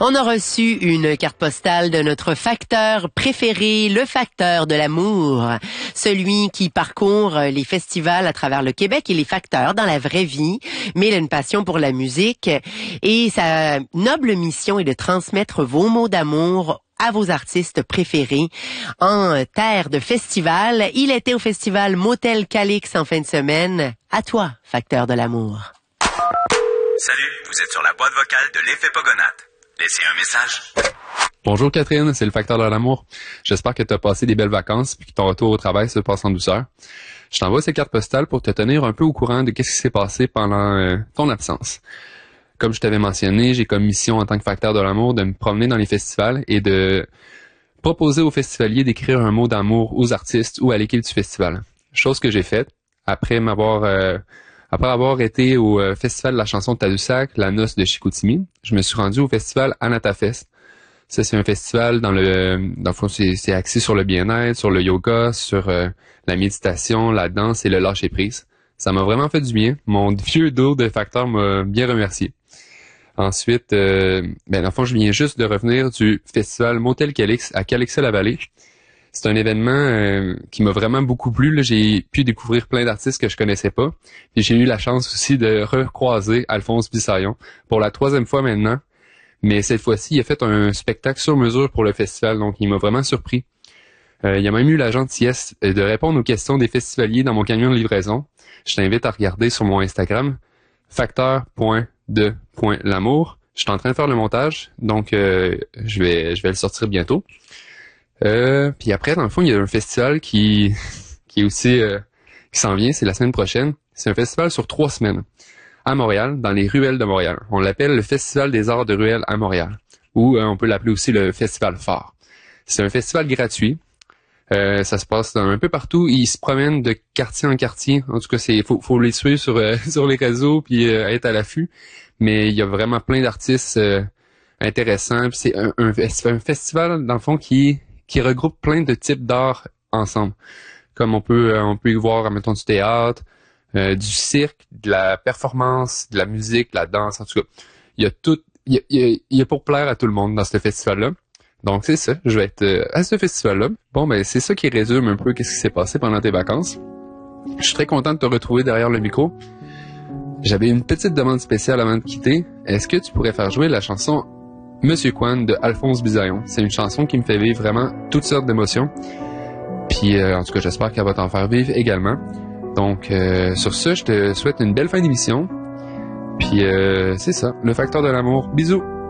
On a reçu une carte postale de notre facteur préféré, le facteur de l'amour. Celui qui parcourt les festivals à travers le Québec et les facteurs dans la vraie vie, mais il a une passion pour la musique. Et sa noble mission est de transmettre vos mots d'amour à vos artistes préférés en terre de festival. Il était au festival Motel Calix en fin de semaine. À toi, facteur de l'amour. Salut, vous êtes sur la boîte vocale de l'effet Pogonate. Laissez un message. Bonjour Catherine, c'est le facteur de l'amour. J'espère que tu as passé des belles vacances et que ton retour au travail se passe en douceur. Je t'envoie ces cartes postales pour te tenir un peu au courant de ce qui s'est passé pendant ton absence. Comme je t'avais mentionné, j'ai comme mission en tant que facteur de l'amour de me promener dans les festivals et de proposer aux festivaliers d'écrire un mot d'amour aux artistes ou à l'équipe du festival. Chose que j'ai faite après avoir été au festival de la chanson de Tadoussac, la noce de Chicoutimi. Je me suis rendu au festival Anatafest. Ça, c'est un festival dans le fond, c'est axé sur le bien-être, sur le yoga, sur la méditation, la danse et le lâcher-prise. Ça m'a vraiment fait du bien. Mon vieux dos de facteur m'a bien remercié. Ensuite, dans le fond, je viens juste de revenir du festival Motel Calix à Calixa-la-Vallée. C'est un événement qui m'a vraiment beaucoup plu. Là. J'ai pu découvrir plein d'artistes que je connaissais pas. Et j'ai eu la chance aussi de recroiser Alphonse Bissaillon pour la 3e fois maintenant. Mais cette fois-ci, il a fait un spectacle sur mesure pour le festival, donc il m'a vraiment surpris. Il a même eu la gentillesse de répondre aux questions des festivaliers dans mon camion de livraison. Je t'invite à regarder sur mon Instagram, facteur.de.l'amour. Je suis en train de faire le montage, donc je vais le sortir bientôt. Puis après, dans le fond, il y a un festival qui est aussi qui s'en vient, c'est la semaine prochaine. C'est un festival sur 3 semaines à Montréal, dans les ruelles de Montréal. On l'appelle le Festival des Arts de Ruelles à Montréal, ou on peut l'appeler aussi le Festival Phare. C'est un festival gratuit. Ça se passe un peu partout. Ils se promènent de quartier en quartier. En tout cas, faut les suivre sur les réseaux puis être à l'affût. Mais il y a vraiment plein d'artistes intéressants. Puis c'est un festival dans le fond qui regroupe plein de types d'art ensemble. Comme on peut y voir, mettons, du théâtre, du cirque, de la performance, de la musique, de la danse, en tout cas. Il y a tout, il y a pour plaire à tout le monde dans ce festival-là. Donc c'est ça, je vais être à ce festival-là. Bon, ben c'est ça qui résume un peu qu'est-ce qui s'est passé pendant tes vacances. Je suis très content de te retrouver derrière le micro. J'avais une petite demande spéciale avant de quitter. Est-ce que tu pourrais faire jouer la chanson Monsieur Kwan de Alphonse Bissaillon? C'est une chanson qui me fait vivre vraiment toutes sortes d'émotions. Puis en tout cas, j'espère qu'elle va t'en faire vivre également. Donc sur ce, je te souhaite une belle fin d'émission. Puis c'est ça, le facteur de l'amour. Bisous!